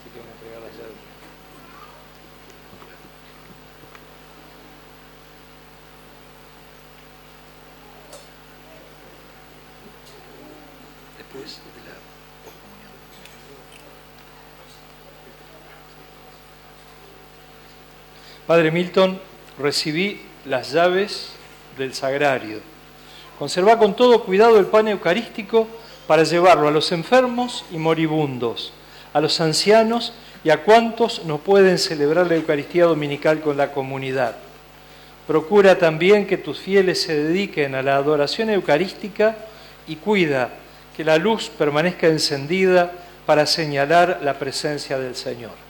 que me entregar la llave. Después de la comunión. Padre Milton, recibí las llaves del sagrario. Conserva con todo cuidado el pan eucarístico para llevarlo a los enfermos y moribundos, a los ancianos y a cuantos no pueden celebrar la Eucaristía dominical con la comunidad. Procura también que tus fieles se dediquen a la adoración eucarística y cuida que la luz permanezca encendida para señalar la presencia del Señor.